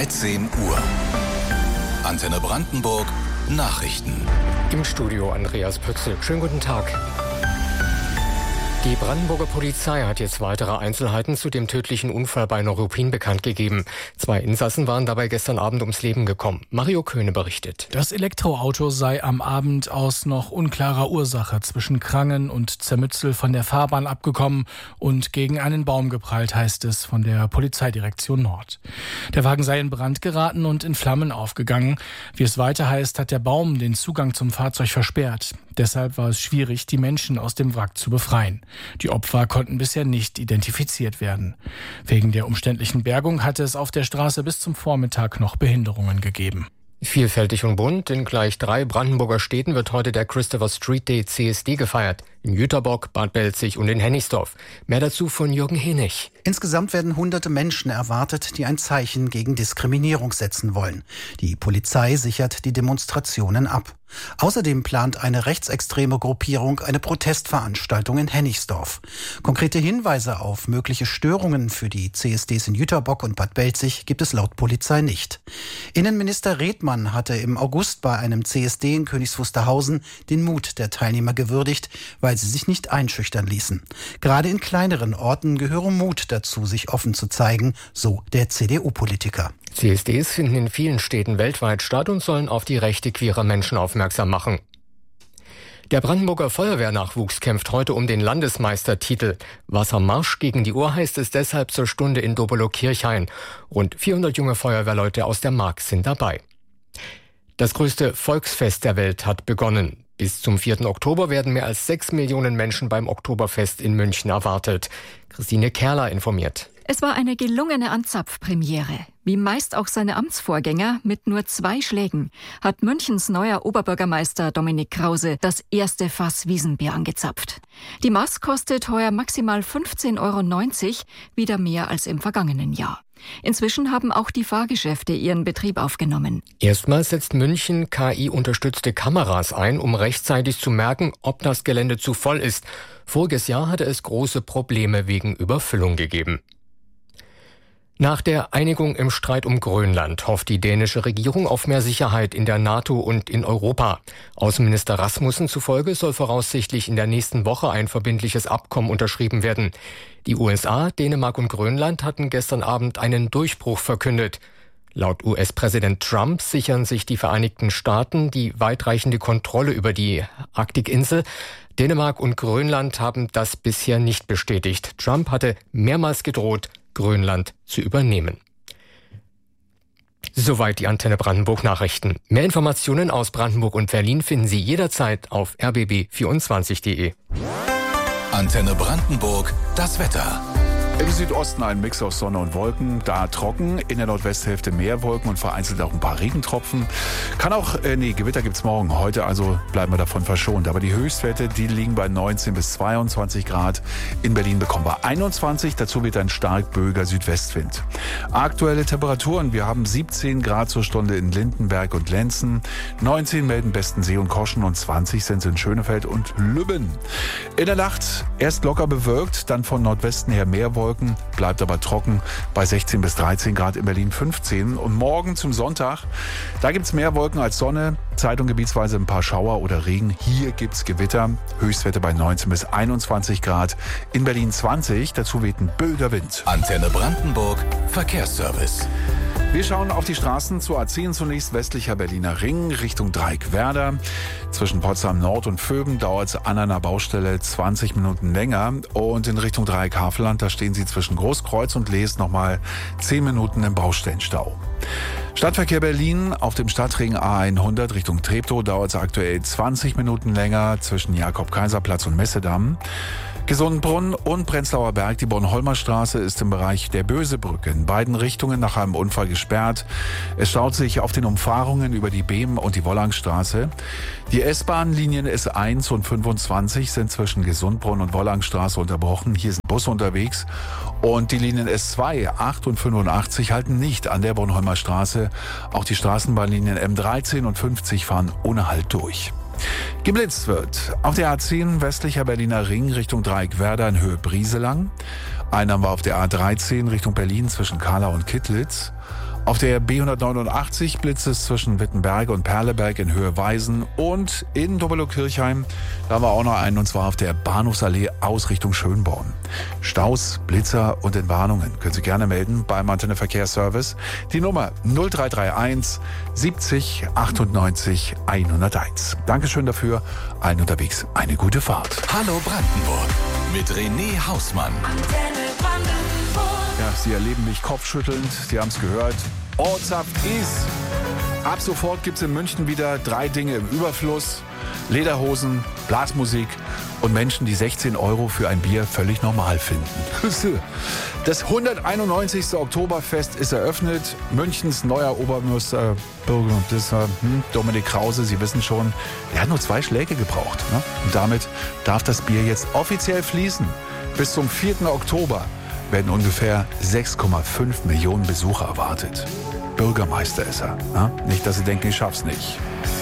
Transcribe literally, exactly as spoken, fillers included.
dreizehn Uhr. Antenne Brandenburg Nachrichten. Im Studio Andreas Pützel. Schönen guten Tag. Die Brandenburger Polizei hat jetzt weitere Einzelheiten zu dem tödlichen Unfall bei Neuruppin bekannt gegeben. Zwei Insassen waren dabei gestern Abend ums Leben gekommen. Mario Köhne berichtet. Das Elektroauto sei am Abend aus noch unklarer Ursache zwischen Krangen und Zermützel von der Fahrbahn abgekommen und gegen einen Baum geprallt, heißt es von der Polizeidirektion Nord. Der Wagen sei in Brand geraten und in Flammen aufgegangen. Wie es weiter heißt, hat der Baum den Zugang zum Fahrzeug versperrt. Deshalb war es schwierig, die Menschen aus dem Wrack zu befreien. Die Opfer konnten bisher nicht identifiziert werden. Wegen der umständlichen Bergung hatte es auf der Straße bis zum Vormittag noch Behinderungen gegeben. Vielfältig und bunt. In gleich drei Brandenburger Städten wird heute der Christopher Street Day C S D gefeiert. In Jüterbock, Bad Belzig und in Hennigsdorf. Mehr dazu von Jürgen Hennig. Insgesamt werden hunderte Menschen erwartet, die ein Zeichen gegen Diskriminierung setzen wollen. Die Polizei sichert die Demonstrationen ab. Außerdem plant eine rechtsextreme Gruppierung eine Protestveranstaltung in Hennigsdorf. Konkrete Hinweise auf mögliche Störungen für die C S Ds in Jüterbock und Bad Belzig gibt es laut Polizei nicht. Innenminister Redmann hatte im August bei einem C S D in Königs Wusterhausen den Mut der Teilnehmer gewürdigt, weil sie sich nicht einschüchtern ließen. Gerade in kleineren Orten gehöre Mut dazu, sich offen zu zeigen, so der C D U-Politiker. C S Ds finden in vielen Städten weltweit statt und sollen auf die Rechte queerer Menschen aufmerksam machen. Der Brandenburger Feuerwehrnachwuchs kämpft heute um den Landesmeistertitel. Wassermarsch gegen die Uhr heißt es deshalb zur Stunde in Dobelow-Kirchhain. Rund vierhundert junge Feuerwehrleute aus der Mark sind dabei. Das größte Volksfest der Welt hat begonnen. Bis zum vierten Oktober werden mehr als sechs Millionen Menschen beim Oktoberfest in München erwartet. Christine Kerler informiert. Es war eine gelungene Anzapfpremiere. Wie meist auch seine Amtsvorgänger mit nur zwei Schlägen hat Münchens neuer Oberbürgermeister Dominik Krause das erste Fass Wiesenbier angezapft. Die Maß kostet heuer maximal fünfzehn Euro neunzig, wieder mehr als im vergangenen Jahr. Inzwischen haben auch die Fahrgeschäfte ihren Betrieb aufgenommen. Erstmals setzt München K I-unterstützte Kameras ein, um rechtzeitig zu merken, ob das Gelände zu voll ist. Voriges Jahr hatte es große Probleme wegen Überfüllung gegeben. Nach der Einigung im Streit um Grönland hofft die dänische Regierung auf mehr Sicherheit in der NATO und in Europa. Außenminister Rasmussen zufolge soll voraussichtlich in der nächsten Woche ein verbindliches Abkommen unterschrieben werden. Die U S A, Dänemark und Grönland hatten gestern Abend einen Durchbruch verkündet. Laut U S-Präsident Trump sichern sich die Vereinigten Staaten die weitreichende Kontrolle über die Arktikinsel. Dänemark und Grönland haben das bisher nicht bestätigt. Trump hatte mehrmals gedroht, Grönland zu übernehmen. Soweit die Antenne Brandenburg Nachrichten. Mehr Informationen aus Brandenburg und Berlin finden Sie jederzeit auf r b b vierundzwanzig punkt de. Antenne Brandenburg, das Wetter. Im Südosten ein Mix aus Sonne und Wolken, da trocken, in der Nordwesthälfte mehr Wolken und vereinzelt auch ein paar Regentropfen. Kann auch, äh, nee, Gewitter gibt's morgen, heute also bleiben wir davon verschont. Aber die Höchstwerte, die liegen bei neunzehn bis zweiundzwanzig Grad. In Berlin bekommen wir einundzwanzig, dazu wird ein stark böiger Südwestwind. Aktuelle Temperaturen, wir haben siebzehn Grad zur Stunde in Lindenberg und Lenzen, neunzehn melden Bestensee und Koschen und zwanzig sind es in Schönefeld und Lübben. In der Nacht erst locker bewölkt, dann von Nordwesten her mehr Wolken. Bleibt aber trocken bei sechzehn bis dreizehn Grad, in Berlin fünfzehn. Und morgen zum Sonntag, da gibt's mehr Wolken als Sonne. Zeitung gebietsweise ein paar Schauer oder Regen. Hier gibt's Gewitter. Höchstwerte bei neunzehn bis einundzwanzig Grad. In Berlin zwanzig. Dazu weht ein böiger Wind. Antenne Brandenburg Verkehrsservice. Wir schauen auf die Straßen zur A zehn zunächst, westlicher Berliner Ring, Richtung Dreieckwerder. Zwischen Potsdam Nord und Vöben dauert es an einer Baustelle zwanzig Minuten länger. Und in Richtung Dreieck Havelland, da stehen Sie zwischen Großkreuz und Lees nochmal zehn Minuten im Baustellenstau. Stadtverkehr Berlin auf dem Stadtring A hundert Richtung Treptow dauert es aktuell zwanzig Minuten länger zwischen Jakob-Kaiser-Platz und Messedamm. Gesundbrunn und Prenzlauer Berg, die Bornholmer Straße ist im Bereich der Bösebrücke in beiden Richtungen nach einem Unfall gesperrt. Es staut sich auf den Umfahrungen über die Behm- und die Wollangstraße. Die S-Bahn-Linien S eins und fünfundzwanzig sind zwischen Gesundbrunn und Wollangstraße unterbrochen. Hier sind Busse unterwegs. Und die Linien S zwei, acht und fünfundachtzig halten nicht an der Bornholmer Straße. Auch die Straßenbahnlinien M dreizehn und fünfzig fahren ohne Halt durch. Geblitzt wird auf der A zehn westlicher Berliner Ring Richtung Dreieckwerder in Höhe Brieselang. Einen haben wir auf der A dreizehn Richtung Berlin zwischen Kahlau und Kittlitz. Auf der B hundertneunundachtzig blitzt es zwischen Wittenberge und Perleberg in Höhe Weisen und in Dobelow-Kirchheim. Da haben wir auch noch einen, und zwar auf der Bahnhofsallee aus Richtung Schönborn. Staus, Blitzer und Entwarnungen können Sie gerne melden beim Antenne Verkehrsservice. Die Nummer null drei drei eins siebzig achtundneunzig hunderteins. Dankeschön dafür. Allen unterwegs eine gute Fahrt. Hallo Brandenburg mit René Hausmann. Ja, Sie erleben mich kopfschüttelnd. Sie haben es gehört. Ortssaft ist. Ab sofort gibt es in München wieder drei Dinge im Überfluss. Lederhosen, Blasmusik und Menschen, die sechzehn Euro für ein Bier völlig normal finden. Das hunderteinundneunzigste Oktoberfest ist eröffnet. Münchens neuer Obermeister Bürgermeister hm, Dominik Krause, Sie wissen schon, er hat nur zwei Schläge gebraucht. Ne? Und damit darf das Bier jetzt offiziell fließen. Bis zum vierten Oktober werden ungefähr sechs Komma fünf Millionen Besucher erwartet. Bürgermeister ist er. Ne? Nicht, dass Sie denken, ich schaff's nicht.